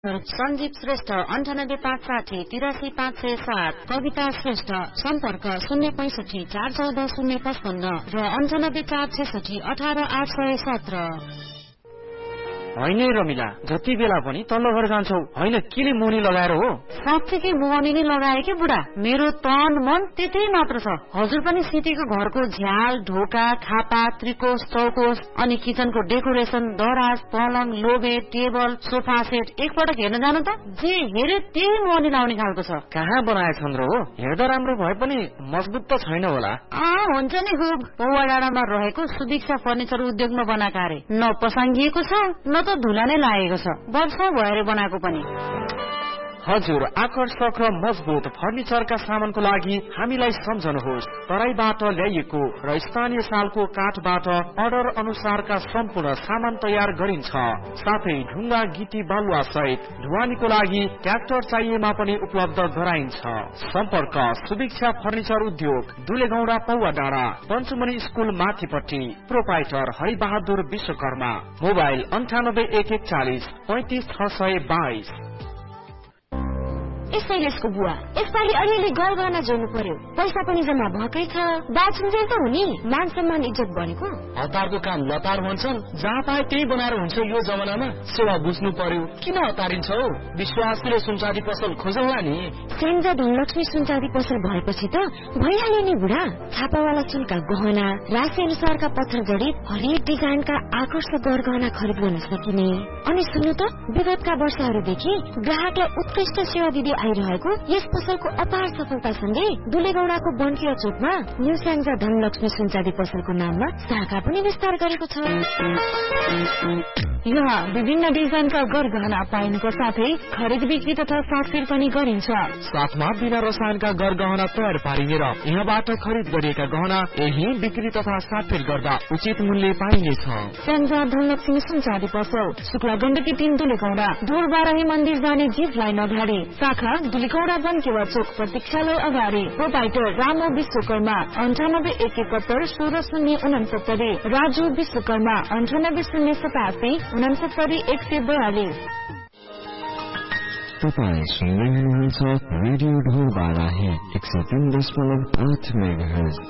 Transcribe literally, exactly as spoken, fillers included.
सञ्जीव श्रेष्ठ अन्ठानब्बे पाँच साठी तिरासी पाँच सय सात, कविता श्रेष्ठ सम्पर्क शून्य पैसठी चार चौध शून्य पचपन्न र अन्ठानब्बे चार छेसठी अठार आठ सय सत्र। होइन रमिला, जति बेला पनि तल्लो घर जान्छौ, होइन किन मुनि लगाएर हो? साँच्चीकै मुनि नै लगाए कि बुढा, मेरो तन मन त्यतै मात्र छ। हजुर पनि सिटीको घरको झ्याल, ढोका, खापा, त्रिकोश, चौकोश अनि किचनको डेकोरेसन, दराज, पलङ, लोबे, टेबल, सोफा सेट एकपटक हेर्न जानु त, जे हेरे त्यही मुनि लाउने खालको छ। कहाँ बनाएछन् र हो? हेर्दा राम्रो भए पनि मजबुत त छैन होला। आ हुन्छ नि खुब, पौवा डाँडामा रहेको सुदीक्षा फर्निचर उद्योगमा बनाएको अरे। न पसाङ्गिएको छ न त धुला नै लागेको छ, वर्ष भएर बनाएको पनि। हजुर, आकर्षक र मजबुत फर्निचरका सामानको लागि हामीलाई सम्झनुहोस्। तराईबाट ल्याइएको र स्थानीय सालको काठबाट अर्डर अनुसारका सम्पूर्ण सामान तयार गरिन्छ। साथै ढुङ्गा, गिटी, बालुवा सहित ढुवानीको लागि ट्र्याक्टर चाहिएमा पनि उपलब्ध गराइन्छ। सम्पर्क सुदीक्षा फर्निचर उद्योग, दुलेगौडा, पौवा डाँडा, पञ्चमनी स्कुल माथिपट्टि। प्रोपाइटर हरिबहादुर विश्वकर्मा। मोबाइल अन्ठानब्बे एक एकचालिस पैंतिस छ सय बाइस। यसैलेसको बुवा, यसपालि अलिअलि गरगहना जोड्नु पर्यो, पैसा पनि जम्मा भएकै छ। दाजुन्जेल त हुने, मान सम्मान इज्जत बढेको। हतारको काम लतार भन्छन्, जहाँ पाए त्यही बनाएर हुन्छ। यो जमानामा सेवा बुझ्नु पर्यो, किन हतारिन्छौ? विश्वासले सुनचाँदी पसल खोजौला नि। सेन्जा धनलक्ष्मी सुनचाँदी पसल भएपछि त भइहाल्यो नि बुढा। छापावाला चुल्का गहना, राशि अनुसारका पत्थर जडित हरेक डिजाइनका आकर्षक गरगहना खरिद गर्न सकिने। अनि सुन्नु त, विगतका वर्षहरूदेखि ग्राहकलाई उत्कृष्ट सेवा दिँदै आइरहेको यस पसलको अपार सफलतासँगै दुलेगौडाको बन्किया चोकमा न्यू स्याङ्जा धनलक्ष्मी सुनचाँदी पसलको नाममा शाखा पनि विस्तार गरेको छ। यहाँ विभिन्न डिजाइनका गरगहना पाइनुको साथै खरिद बिक्री तथा साटफेर पनि गरिन्छ। साथमा बिना रसायनका गरगहना तयार पारिएर यहाँबाट खरिद गरिएका गहना यही बिक्री तथा साटफेर गर्दा उचित मूल्य पाइनेछ। स्याङ्जा धनलक्ष्मी सुनचाँदी पसल, शुक्ला गण्डकी तीन, दुलेगौडा। ढोर बाराही मन्दिर जाने जीप लाइन अगाडि, शाखा दुलेगौडा बन्केवा चोक प्रतीक्षालय अगाडि। प्रोपाइटर रामो विश्वकर्मा, अन्ठानब्बे एक एकहत्तर सोह्र शून्य उनसत्तरी। राजु विश्वकर्मा, अन्ठानब्बे शून्य सतासी उनसत्तरी एक सय बयालिस। तपाईँ सुन्दै हुनुहुन्छ रेडियो ढोर बाराही एक सय तीन दशमलव आठ मेगाहर्ज।